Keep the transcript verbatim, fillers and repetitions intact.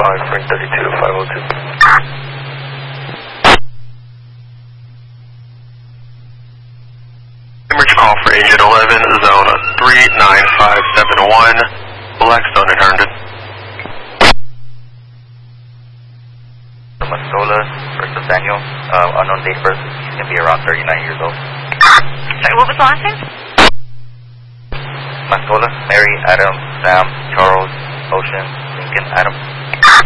five, Frank thirty-two to five oh two. Emerge call for Agent eleven, zone three nine five seven one, Blackstone and Herndon. Mascola versus Daniel, uh, unknown date of birth, he's going to be around thirty-nine years old. Sorry, what was the last name? Mascola, Mary, Adam, Sam, Charles, Ocean, Lincoln, Adam.